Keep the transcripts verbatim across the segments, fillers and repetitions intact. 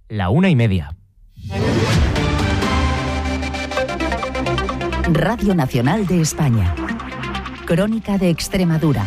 la una y media. Radio Nacional de España. Crónica de Extremadura.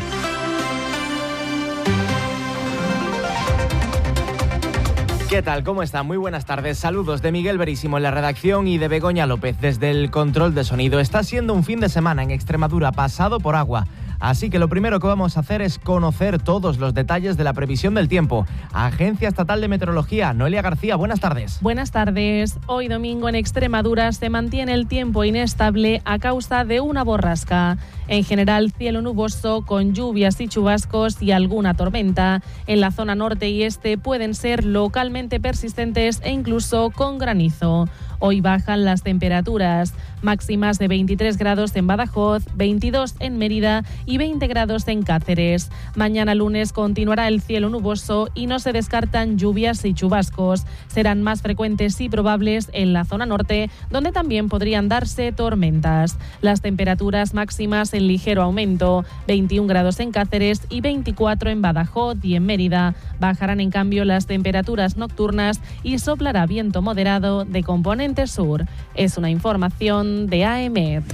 ¿Qué tal? ¿Cómo están? Muy buenas tardes. Saludos de Miguel Verísimo en la redacción y de Begoña López desde el control de sonido. Está siendo un fin de semana en Extremadura pasado por agua. Así que lo primero que vamos a hacer es conocer todos los detalles de la previsión del tiempo. Agencia Estatal de Meteorología, Noelia García, buenas tardes. Buenas tardes. Hoy domingo en Extremadura se mantiene el tiempo inestable a causa de una borrasca. En general, cielo nuboso con lluvias y chubascos y alguna tormenta. En la zona norte y este pueden ser localmente persistentes e incluso con granizo. Hoy bajan las temperaturas, máximas de veintitrés grados en Badajoz, veintidós en Mérida y veinte grados en Cáceres. Mañana lunes continuará el cielo nuboso y no se descartan lluvias y chubascos. Serán más frecuentes y probables en la zona norte, donde también podrían darse tormentas. Las temperaturas máximas en ligero aumento, veintiún grados en Cáceres y veinticuatro en Badajoz y en Mérida. Bajarán en cambio las temperaturas nocturnas y soplará viento moderado de componente sur. Es una información de A E M E T.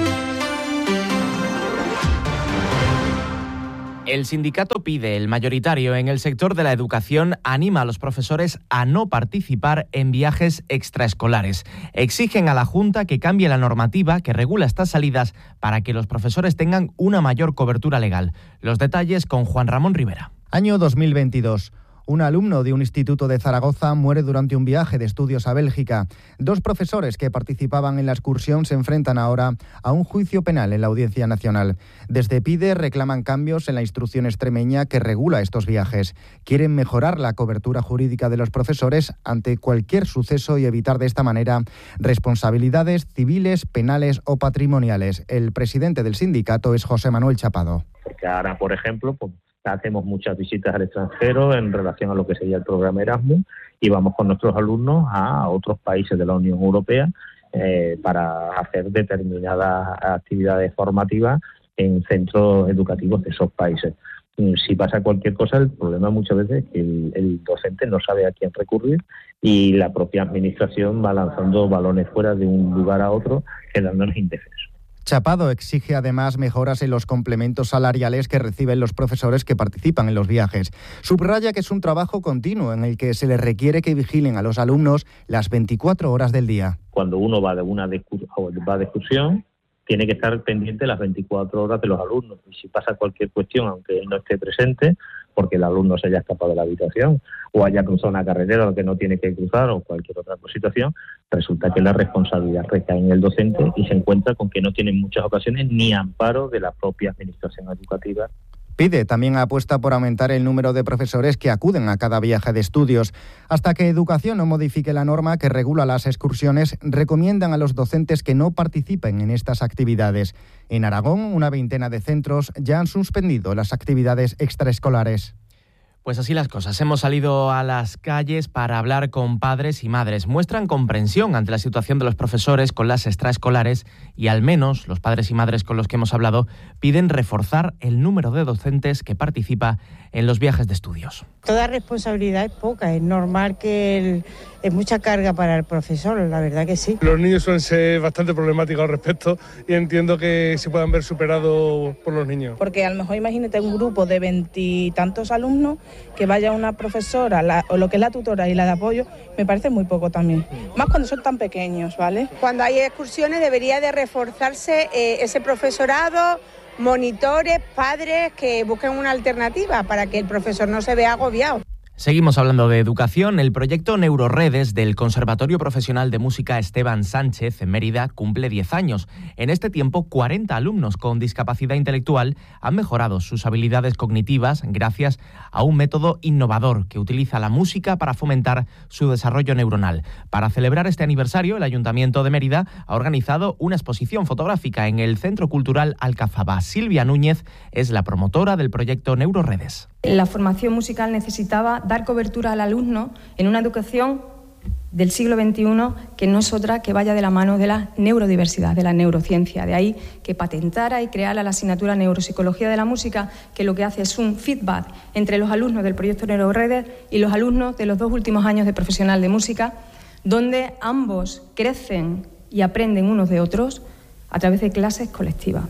El sindicato PIDE, el mayoritario en el sector de la educación, anima a los profesores a no participar en viajes extraescolares. Exigen a la Junta que cambie la normativa que regula estas salidas para que los profesores tengan una mayor cobertura legal. Los detalles con Juan Ramón Rivera. Año dos mil veintidós. Un alumno de un instituto de Zaragoza muere durante un viaje de estudios a Bélgica. Dos profesores que participaban en la excursión se enfrentan ahora a un juicio penal en la Audiencia Nacional. Desde PIDE reclaman cambios en la instrucción extremeña que regula estos viajes. Quieren mejorar la cobertura jurídica de los profesores ante cualquier suceso y evitar de esta manera responsabilidades civiles, penales o patrimoniales. El presidente del sindicato es José Manuel Chapado. Porque ahora, por ejemplo, pues hacemos muchas visitas al extranjero en relación a lo que sería el programa Erasmus y vamos con nuestros alumnos a otros países de la Unión Europea eh, para hacer determinadas actividades formativas en centros educativos de esos países. Si pasa cualquier cosa, el problema muchas veces es que el, el docente no sabe a quién recurrir y la propia administración va lanzando balones fuera de un lugar a otro, quedándonos indefensos. Chapado exige además mejoras en los complementos salariales que reciben los profesores que participan en los viajes. Subraya que es un trabajo continuo en el que se les requiere que vigilen a los alumnos las veinticuatro horas del día. Cuando uno va de una va de excursión, tiene que estar pendiente las veinticuatro horas de los alumnos. Y si pasa cualquier cuestión, aunque él no esté presente, porque el alumno se haya escapado de la habitación o haya cruzado una carretera que no tiene que cruzar o cualquier otra situación, resulta que la responsabilidad recae en el docente y se encuentra con que no tiene en muchas ocasiones ni amparo de la propia administración educativa. PIDE también apuesta por aumentar el número de profesores que acuden a cada viaje de estudios. Hasta que Educación no modifique la norma que regula las excursiones, recomiendan a los docentes que no participen en estas actividades. En Aragón, una veintena de centros ya han suspendido las actividades extraescolares. Pues así las cosas. Hemos salido a las calles para hablar con padres y madres. Muestran comprensión ante la situación de los profesores con las extraescolares y al menos los padres y madres con los que hemos hablado piden reforzar el número de docentes que participa en los viajes de estudios. Toda responsabilidad es poca, es normal que el, es mucha carga para el profesor, la verdad que sí. Los niños suelen ser bastante problemáticos al respecto y entiendo que se puedan ver superados por los niños. Porque a lo mejor imagínate un grupo de veintitantos alumnos que vaya una profesora, la, o lo que es la tutora y la de apoyo, me parece muy poco también. Más cuando son tan pequeños, ¿vale? Cuando hay excursiones debería de reforzarse eh, ese profesorado, monitores, padres que busquen una alternativa para que el profesor no se vea agobiado. Seguimos hablando de educación. El proyecto Neuroredes del Conservatorio Profesional de Música Esteban Sánchez en Mérida cumple diez años. En este tiempo, cuarenta alumnos con discapacidad intelectual han mejorado sus habilidades cognitivas gracias a un método innovador que utiliza la música para fomentar su desarrollo neuronal. Para celebrar este aniversario, el Ayuntamiento de Mérida ha organizado una exposición fotográfica en el Centro Cultural Alcazaba. Silvia Núñez es la promotora del proyecto Neuroredes. La formación musical necesitaba dar cobertura al alumno en una educación del siglo veintiuno, que no es otra que vaya de la mano de la neurodiversidad, de la neurociencia. De ahí que patentara y creara la asignatura Neuropsicología de la Música, que lo que hace es un feedback entre los alumnos del proyecto NeuroRedes y los alumnos de los dos últimos años de profesional de música, donde ambos crecen y aprenden unos de otros a través de clases colectivas.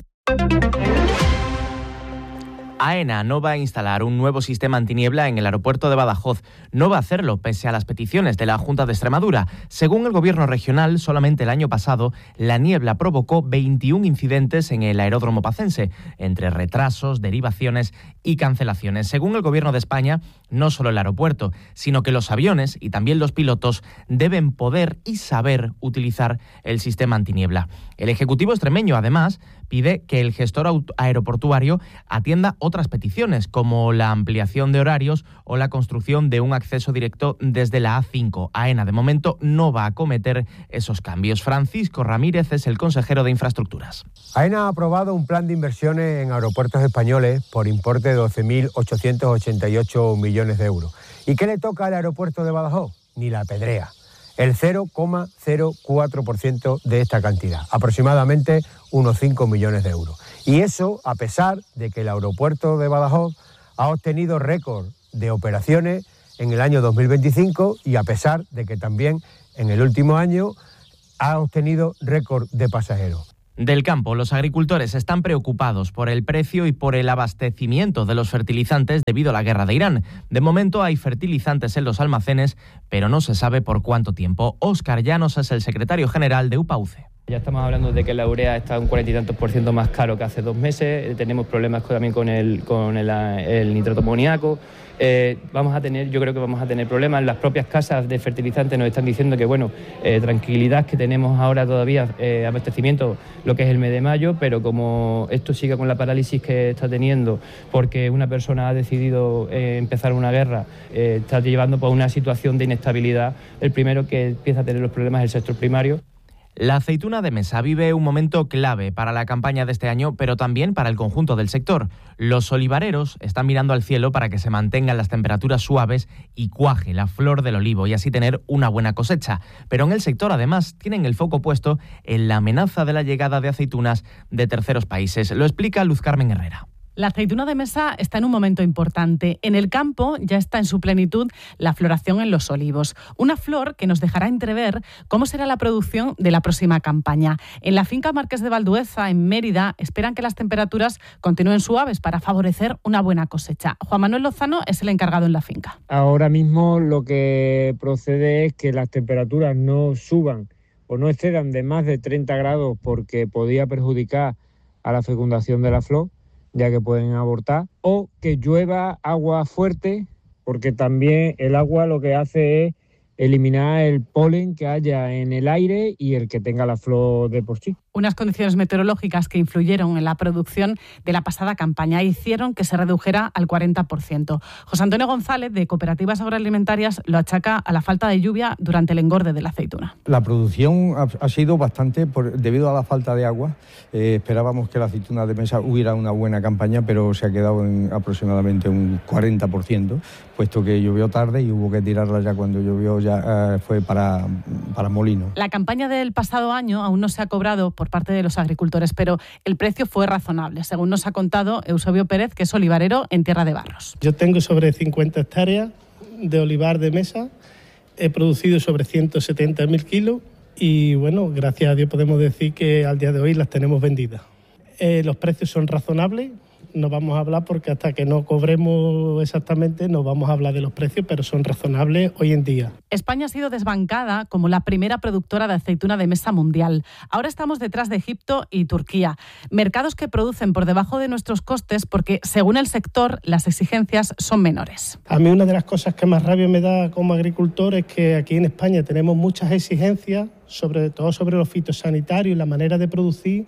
AENA no va a instalar un nuevo sistema antiniebla en el aeropuerto de Badajoz. No va a hacerlo pese a las peticiones de la Junta de Extremadura. Según el gobierno regional, solamente el año pasado la niebla provocó veintiún incidentes en el aeródromo pacense, entre retrasos, derivaciones y cancelaciones. Según el gobierno de España, no solo el aeropuerto, sino que los aviones y también los pilotos deben poder y saber utilizar el sistema antiniebla. El Ejecutivo extremeño, además, pide que el gestor aeroportuario atienda otras peticiones, como la ampliación de horarios o la construcción de un acceso directo desde la A cinco. AENA, de momento, no va a acometer esos cambios. Francisco Ramírez es el consejero de Infraestructuras. AENA ha aprobado un plan de inversiones en aeropuertos españoles por importe de doce mil ochocientos ochenta y ocho millones de euros. ¿Y qué le toca al aeropuerto de Badajoz? Ni la pedrea. El cero coma cero cuatro por ciento de esta cantidad, aproximadamente unos cinco millones de euros. Y eso a pesar de que el aeropuerto de Badajoz ha obtenido récord de operaciones en el año dos mil veinticinco y a pesar de que también en el último año ha obtenido récord de pasajeros. Del campo, los agricultores están preocupados por el precio y por el abastecimiento de los fertilizantes debido a la guerra de Irán. De momento hay fertilizantes en los almacenes, pero no se sabe por cuánto tiempo. Óscar Llanos es el secretario general de UPAUCE. Ya estamos hablando de que la urea está un cuarenta y tantos por ciento más caro que hace dos meses. Tenemos problemas también con el, con el, el nitrato amoníaco. Eh, vamos a tener, yo creo que vamos a tener problemas. Las propias casas de fertilizantes nos están diciendo que, bueno, eh, tranquilidad, que tenemos ahora todavía eh, abastecimiento, lo que es el mes de mayo, pero como esto sigue con la parálisis que está teniendo, porque una persona ha decidido eh, empezar una guerra, eh, está llevando por una situación de inestabilidad. El primero que empieza a tener los problemas es el sector primario. La aceituna de mesa vive un momento clave para la campaña de este año, pero también para el conjunto del sector. Los olivareros están mirando al cielo para que se mantengan las temperaturas suaves y cuaje la flor del olivo y así tener una buena cosecha. Pero en el sector, además, tienen el foco puesto en la amenaza de la llegada de aceitunas de terceros países. Lo explica Luz Carmen Herrera. La aceituna de mesa está en un momento importante. En el campo ya está en su plenitud la floración en los olivos. Una flor que nos dejará entrever cómo será la producción de la próxima campaña. En la finca Marqués de Valdueza, en Mérida, esperan que las temperaturas continúen suaves para favorecer una buena cosecha. Juan Manuel Lozano es el encargado en la finca. Ahora mismo lo que procede es que las temperaturas no suban o no excedan de más de treinta grados porque podría perjudicar a la fecundación de la flor, ya que pueden abortar, o que llueva agua fuerte, porque también el agua lo que hace es eliminar el polen que haya en el aire y el que tenga la flor de por sí. Unas condiciones meteorológicas que influyeron en la producción de la pasada campaña e hicieron que se redujera al cuarenta por ciento. José Antonio González, de Cooperativas Agroalimentarias, lo achaca a la falta de lluvia durante el engorde de la aceituna. La producción ha, ha sido bastante por, debido a la falta de agua. Eh, esperábamos que la aceituna de mesa hubiera una buena campaña, pero se ha quedado en aproximadamente un cuarenta por ciento, puesto que llovió tarde y hubo que tirarla ya cuando llovió, ya eh, fue para, para molino. La campaña del pasado año aún no se ha cobrado por parte de los agricultores, pero el precio fue razonable, según nos ha contado Eusebio Pérez, que es olivarero en Tierra de Barros. Yo tengo sobre cincuenta hectáreas de olivar de mesa, he producido sobre ciento setenta mil kilos y bueno, gracias a Dios podemos decir que al día de hoy las tenemos vendidas. Eh, los precios son razonables. No vamos a hablar porque hasta que no cobremos exactamente no vamos a hablar de los precios, pero son razonables hoy en día. España ha sido desbancada como la primera productora de aceituna de mesa mundial. Ahora estamos detrás de Egipto y Turquía, mercados que producen por debajo de nuestros costes porque, según el sector, las exigencias son menores. A mí una de las cosas que más rabia me da como agricultor es que aquí en España tenemos muchas exigencias, sobre todo sobre los fitosanitarios y la manera de producir,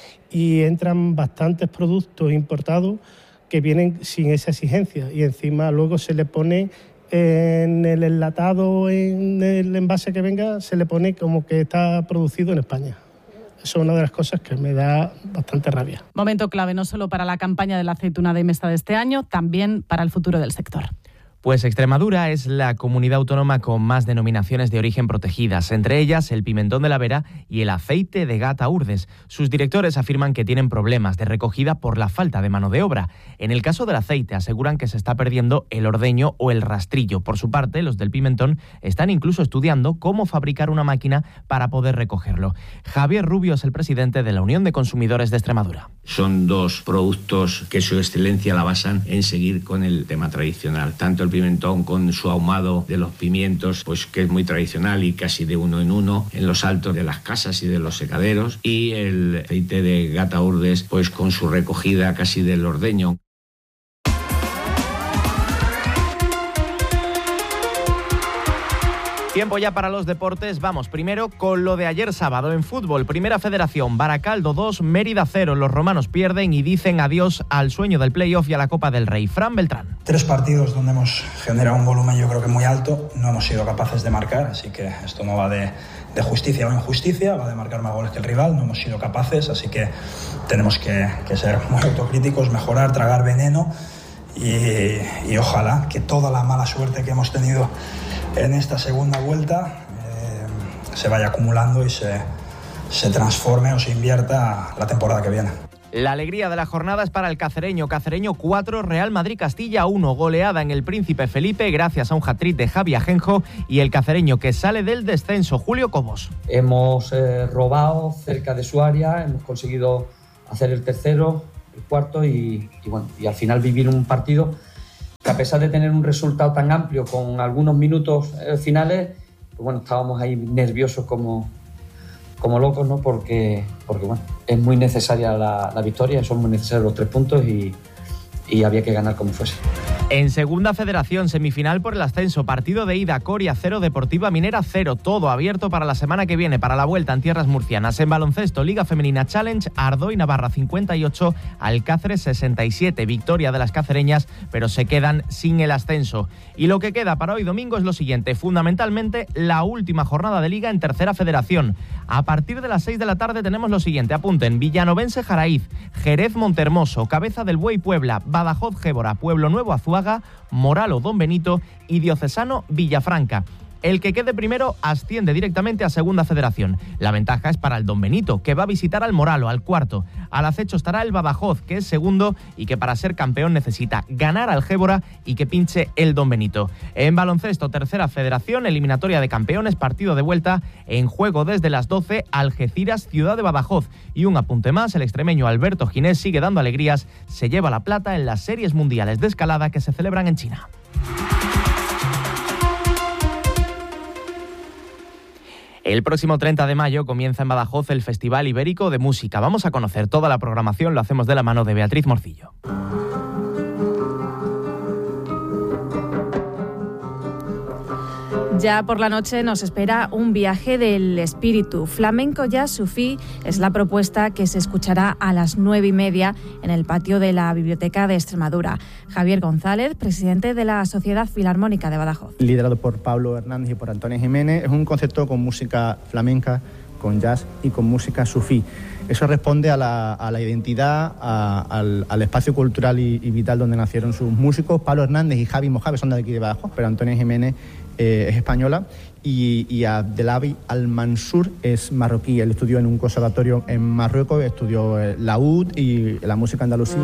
y entran bastantes productos importados que vienen sin esa exigencia y encima luego se le pone en el enlatado, en el envase que venga, se le pone como que está producido en España. Eso es una de las cosas que me da bastante rabia. Momento clave no solo para la campaña de la aceituna de mesa de este año, también para el futuro del sector. Pues Extremadura es la comunidad autónoma con más denominaciones de origen protegidas, entre ellas el pimentón de la Vera y el aceite de gata urdes. Sus directores afirman que tienen problemas de recogida por la falta de mano de obra. En el caso del aceite aseguran que se está perdiendo el ordeño o el rastrillo. Por su parte, los del pimentón están incluso estudiando cómo fabricar una máquina para poder recogerlo. Javier Rubio es el presidente de la Unión de Consumidores de Extremadura. Son dos productos que su excelencia la basan en seguir con el tema tradicional, tanto el pimentón con su ahumado de los pimientos, pues que es muy tradicional y casi de uno en uno en los altos de las casas y de los secaderos, y el aceite de gata urdes pues con su recogida casi del ordeño. Tiempo ya para los deportes. Vamos primero con lo de ayer sábado en fútbol. Primera Federación, Baracaldo dos, Mérida cero. Los romanos pierden y dicen adiós al sueño del playoff y a la Copa del Rey. Fran Beltrán. Tres partidos donde hemos generado un volumen yo creo que muy alto. No hemos sido capaces de marcar, así que esto no va de, de justicia o injusticia, va de marcar más goles que el rival. No hemos sido capaces, así que tenemos que, que ser muy autocríticos, mejorar, tragar veneno y, y ojalá que toda la mala suerte que hemos tenido en esta segunda vuelta eh, se vaya acumulando y se, se transforme o se invierta la temporada que viene. La alegría de la jornada es para el cacereño. Cacereño cuatro, Real Madrid Castilla uno. Goleada en el Príncipe Felipe gracias a un hat-trick de Javi Ajenjo, y el cacereño que sale del descenso, Julio Cobos. Hemos eh, robado cerca de su área, hemos conseguido hacer el tercero, el cuarto y, y, bueno, y al final vivir un partido que a pesar de tener un resultado tan amplio con algunos minutos eh, finales, pues bueno, estábamos ahí nerviosos como, como locos, ¿no? Porque, porque bueno, es muy necesaria la, la victoria, son muy necesarios los tres puntos y, y había que ganar como fuese. En Segunda Federación, semifinal por el ascenso, partido de ida, Coria cero, Deportiva Minera cero, todo abierto para la semana que viene, para la vuelta en tierras murcianas. En baloncesto, Liga Femenina Challenge, Ardoy Navarra cincuenta y ocho, Alcáceres sesenta y siete, victoria de las cacereñas, pero se quedan sin el ascenso. Y lo que queda para hoy domingo es lo siguiente, fundamentalmente la última jornada de Liga en Tercera Federación. A partir de las seis de la tarde tenemos lo siguiente, apunten: Villanovense Jaraíz, Jerez Montermoso, Cabeza del Buey Puebla, Badajoz Gébora, Pueblo Nuevo Azuaga, Moralo Don Benito y Diocesano Villafranca. El que quede primero asciende directamente a Segunda Federación. La ventaja es para el Don Benito, que va a visitar al Moralo, al cuarto. Al acecho estará el Badajoz, que es segundo y que para ser campeón necesita ganar al Gébora y que pinche el Don Benito. En baloncesto, Tercera Federación, eliminatoria de campeones, partido de vuelta, en juego desde las doce, Algeciras, Ciudad de Badajoz. Y un apunte más, el extremeño Alberto Ginés sigue dando alegrías, se lleva la plata en las series mundiales de escalada que se celebran en China. El próximo treinta de mayo comienza en Badajoz el Festival Ibérico de Música. Vamos a conocer toda la programación, lo hacemos de la mano de Beatriz Morcillo. Ya por la noche nos espera un viaje del espíritu. Flamenco Jazz Sufí es la propuesta que se escuchará a las nueve y media en el patio de la Biblioteca de Extremadura. Javier González, presidente de la Sociedad Filarmónica de Badajoz. Liderado por Pablo Hernández y por Antonio Jiménez, es un concepto con música flamenca, con jazz y con música sufí. Eso responde a la, a la identidad, a, al, al espacio cultural y, y vital donde nacieron sus músicos. Pablo Hernández y Javi Mojave son de aquí de Badajoz, pero Antonio Jiménez eh, es española y, y Abdelabi Al-Mansur es marroquí. Él estudió en un conservatorio en Marruecos, estudió eh, laúd y la música andalusí.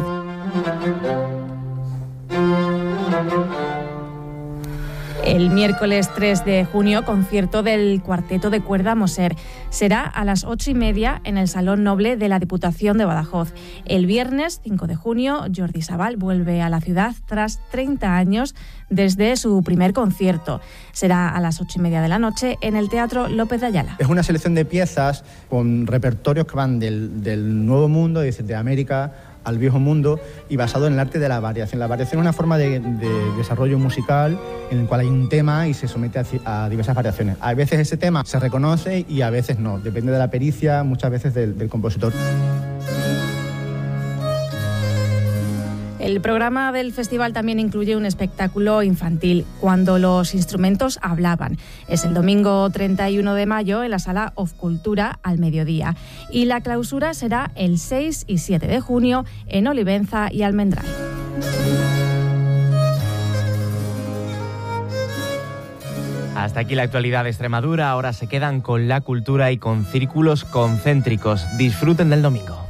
El miércoles tres de junio, concierto del Cuarteto de Cuerda Moser. Será a las ocho y media en el Salón Noble de la Diputación de Badajoz. El viernes cinco de junio, Jordi Sabal vuelve a la ciudad tras treinta años desde su primer concierto. Será a las ocho y media de la noche en el Teatro López de Ayala. Es una selección de piezas con repertorios que van del, del Nuevo Mundo, desde América al Viejo Mundo, y basado en el arte de la variación. La variación es una forma de, de desarrollo musical en el cual hay un tema y se somete a, a diversas variaciones. A veces ese tema se reconoce y a veces no, depende de la pericia, muchas veces del, del compositor. El programa del festival también incluye un espectáculo infantil, Cuando los instrumentos hablaban. Es el domingo treinta y uno de mayo en la Sala Of Cultura al mediodía. Y la clausura será el seis y siete de junio en Olivenza y Almendral. Hasta aquí la actualidad de Extremadura. Ahora se quedan con la cultura y con círculos concéntricos. Disfruten del domingo.